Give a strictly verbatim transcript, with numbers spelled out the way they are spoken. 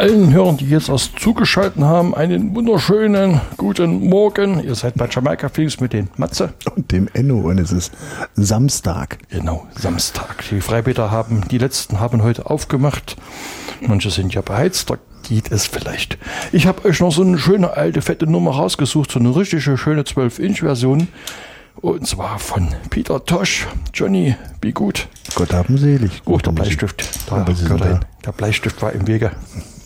allen Hörern, die jetzt erst zugeschaltet haben, einen wunderschönen guten Morgen. Ihr seid bei Jamaika Flings mit den Matze und dem Enno und es ist Samstag. Genau, Samstag. Die Freibäder haben, die letzten haben heute aufgemacht. Manche sind ja beheizt, da geht es vielleicht. Ich habe euch noch so eine schöne alte fette Nummer rausgesucht, so eine richtige schöne zwölf Inch Version. Und zwar von Peter Tosh, Johnny, be gut. Gott haben selig. Oh, der Bleistift. Da, da. der Bleistift war im Wege.